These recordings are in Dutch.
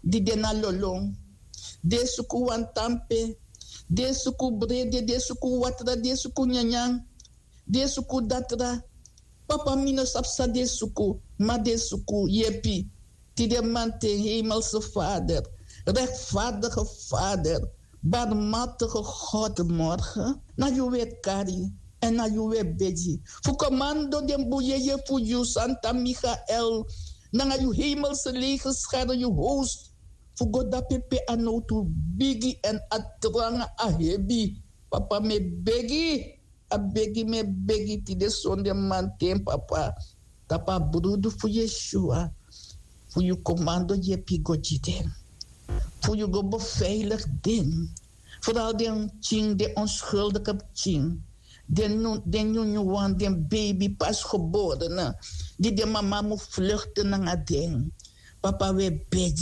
di dena lolong. De suku wantampe, de suku brede, de suku watra, de suku nyanyang, de suku datra. Papa mino sapsa de suku, ma de suku yepi. Ti de mante hemelse Vader, rechtvaardige Vader, barmhartige God morgen, na je weer kari en na je weer beji. Fu commando den boeie fu you Santa Michael, na je hemelse legerschade je host, fu goda pepe anotu bigi en atranga ahebi. Papa me begi, a begi me begi ti de sonde mantem papa. Tapa brudu fu Yeshua, fu you commando je pigo jiden. Fu you go beveilig den. Vooral den ching, de onschuldige ching. Den jongen, den baby pas geboren. Die de mama moet vluchten naar den. Papa, we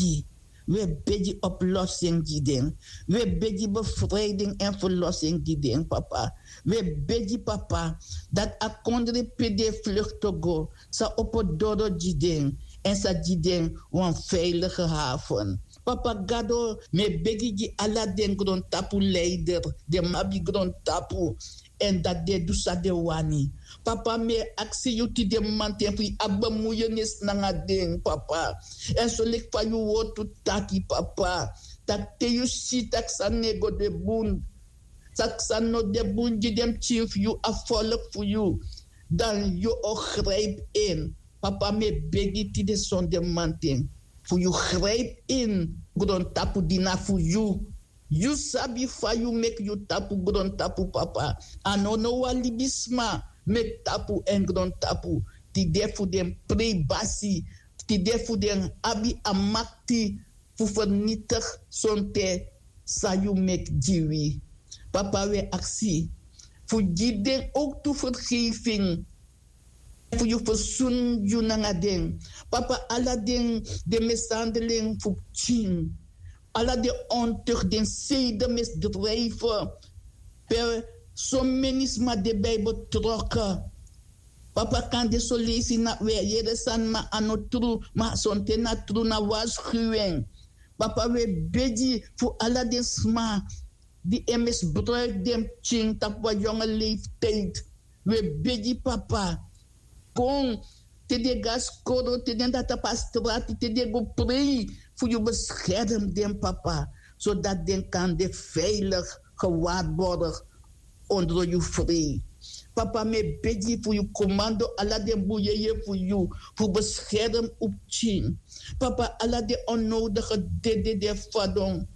bedi oplossing die den. We bedi bevrijding en verlossing die den, papa. We bedi, papa, dat akondre pede vlucht te go. Sa op het dodo die den. En sa die den een veilige haven. Papa gado me begi di ala den gron tapu leider, de mabi gron tapu, en dat de dusa de wani. Papa me aksi yuti de manten fi abamuyenis nanga den, papa. En so lik pa yu wotu taki, papa. Tak te yu si tak sa nego de bun. Tak sa no de bun di dem chif yu a volk voor you. Dan yu o grijp in. Papa me begi ti de son de manten. Voor you grijp in, gron tapu dina voor you. You sabi fa you make you tapu gron tapu papa. Anono wa libisma make tapu en gron tapu. Ti defu den pre-basi. Ti defu den abi amakti. Voor vernietig sonte sa you make jiwi. Papa we aksi. Voor jiden ook toe vergeving. Voor je verzoen je nangading. Papa, alla de mishandeling voor tien. Alla de ontucht, de zeden misdrijven. Per zo'n menisma de bij betrokken. Papa kan de zo lezen na we jere san ma anotru ma sonte na tru na waarschuwing. Papa we bedi voor alla de sma die misbruik dem ching tap wa jonge leeftijd. We bedi papa. Kon te de gas koro te den dat pastraat te de go prei voor je bescherm den papa zodat den kan de veilig gewaarborgd onder je vrij. Papa me bedi voor je commando ala den boeie voor je voor bescherm op chin. Papa ala de onnodige de fadon.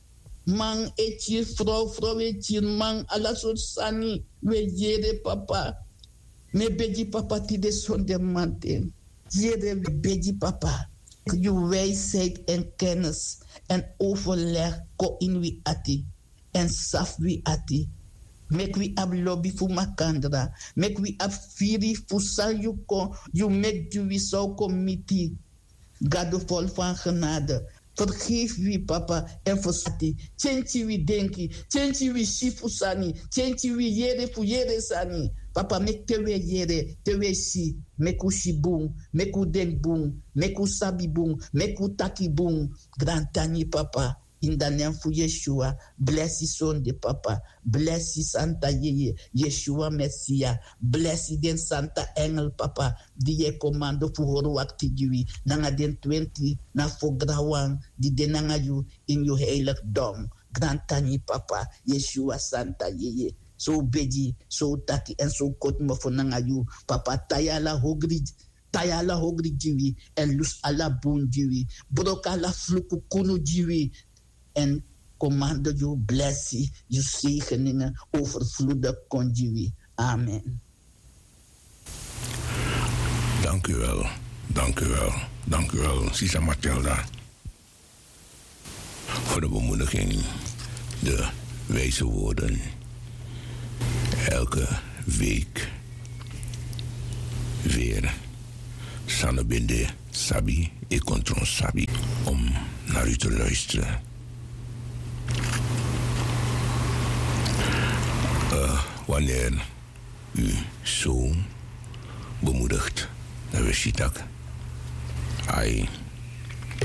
Man etje vrouw etje man ala soort sani we jere papa. Me bedi papa ti de sonde manten. Jere bedi papa. Je wijsheid en kennis en overleg ko in wi ati. En saf wi ati. Mek wi ab lobby fu makandra. Mek wi ab firi fu sal you ko. You mek du wi so committee. Gado vol van genade. Vergeef wie papa en versati. Tjentje wie denki. Tjentje wie shifu sani. Tjentje wie yere fu yere sani. Papa mek tewe yere. Tewe si. Meku shibung. Meku denkbung. Meku sabibung. Meku takibung. Grantani papa. In the name of Yeshua. Bless his son de papa. Bless his Santa Yeye. Yeshua Messia. Bless den Santa Engel papa. Die je commando voor horo wakti diwi. Nanga den 20 na fograwang. Die den nanga you in your heiligdom. Grantani papa. Yeshua Santa Yeye. So beji, so taki en so kot me voor nanga you. Papa tayala hogri diwi. En lus ala boon diwi. Broka la fluku kunu diwi. En commando je blessie, je zegeningen overvloedig kondiwi. Amen. Dank u wel. Dank u wel. Dank u wel, Sisa Matilda. Voor de bemoediging, de wijze woorden. Elke week weer. Sanabinde Sabi, ik kontron Sabi. Om naar u te luisteren. Wanneer u zo bemoedigt, dan wist je dat. Ai.